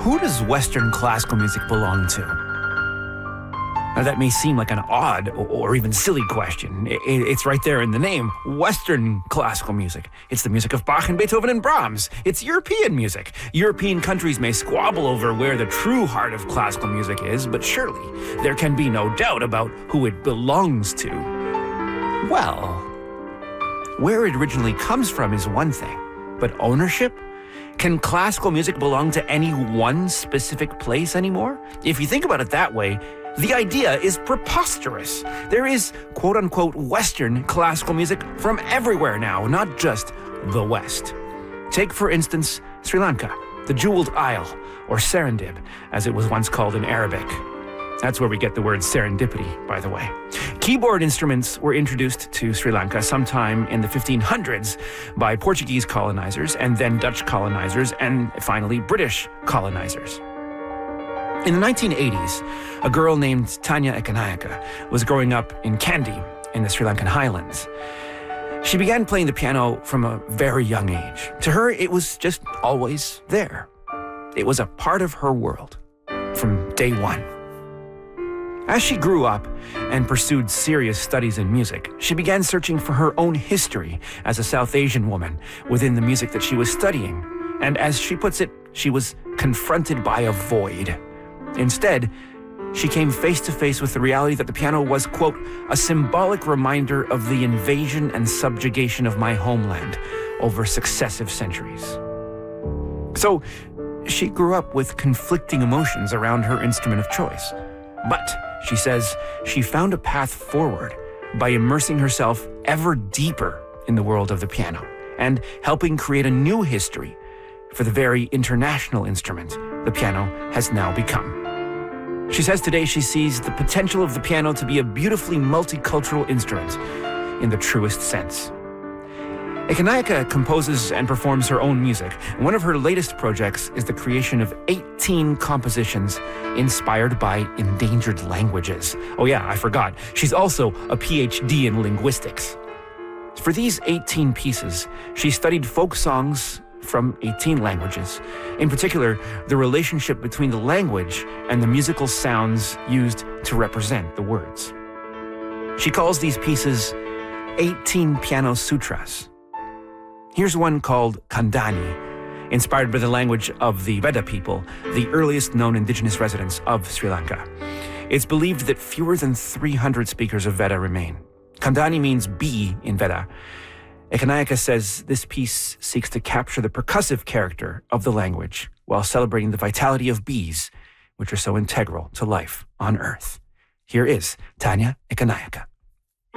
who does Western classical music belong to? Now, that may seem like an odd or even silly question. It's right there in the name, Western classical music. It's the music of Bach and Beethoven and Brahms. It's European music. European countries may squabble over where the true heart of classical music is, but surely there can be no doubt about who it belongs to. Well, where it originally comes from is one thing, but ownership? Can classical music belong to any one specific place anymore? If you think about it that way, the idea is preposterous. There is, quote-unquote, Western classical music from everywhere now, not just the West. Take, for instance, Sri Lanka, the Jeweled Isle, or Serendib, as it was once called in Arabic. That's where we get the word serendipity, by the way. Keyboard instruments were introduced to Sri Lanka sometime in the 1500s by Portuguese colonizers, and then Dutch colonizers, and finally British colonizers. In the 1980s, a girl named Tanya Ekanayake was growing up in Kandy in the Sri Lankan highlands. She began playing the piano from a very young age. To her, it was just always there. It was a part of her world from day one. As she grew up and pursued serious studies in music, she began searching for her own history as a South Asian woman within the music that she was studying. And as she puts it, she was confronted by a void. Instead, she came face to face with the reality that the piano was, quote, a symbolic reminder of the invasion and subjugation of my homeland over successive centuries. So she grew up with conflicting emotions around her instrument of choice. But, she says, she found a path forward by immersing herself ever deeper in the world of the piano and helping create a new history for the very international instrument the piano has now become. She says today she sees the potential of the piano to be a beautifully multicultural instrument in the truest sense. Ekanayake composes and performs her own music. One of her latest projects is the creation of 18 compositions inspired by endangered languages. Oh yeah, I forgot. She's also a PhD in linguistics. For these 18 pieces, she studied folk songs from 18 languages. In particular, the relationship between the language and the musical sounds used to represent the words. She calls these pieces 18 piano sutras. Here's one called Khandani, inspired by the language of the Veda people, the earliest known indigenous residents of Sri Lanka. It's believed that fewer than 300 speakers of Veda remain. Khandani means bee in Veda. Ekanayake says this piece seeks to capture the percussive character of the language while celebrating the vitality of bees, which are so integral to life on Earth. Here is Tanya Ekanayake.